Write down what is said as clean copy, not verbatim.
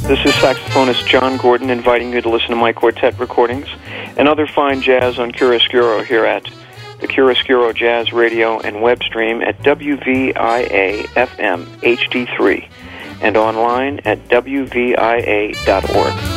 This is saxophonist John Gordon inviting you to listen to my quartet recordings and other fine jazz on Chiaroscuro here at the Chiaroscuro Jazz Radio and web stream at WVIA-FM HD3 and online at WVIA.org.